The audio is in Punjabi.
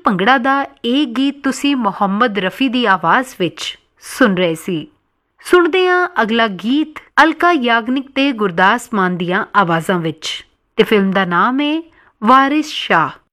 ਭੰਗੜਾ ਦਾ ਇਹ ਗੀਤ ਤੁਸੀਂ ਮੁਹੰਮਦ ਰਫੀ ਦੀ ਆਵਾਜ਼ ਵਿੱਚ ਸੁਣ ਰਹੇ ਸੀ। ਸੁਣਦੇ ਹਾਂ ਅਗਲਾ ਗੀਤ ਅਲਕਾ ਯਾਗਨਿਕ ਤੇ ਗੁਰਦਾਸ ਮਾਨ ਦੀਆਂ ਆਵਾਜ਼ਾਂ ਵਿੱਚ, ਤੇ ਫਿਲਮ ਦਾ ਨਾਮ ਹੈ ਵਾਰਿਸ ਸ਼ਾਹ।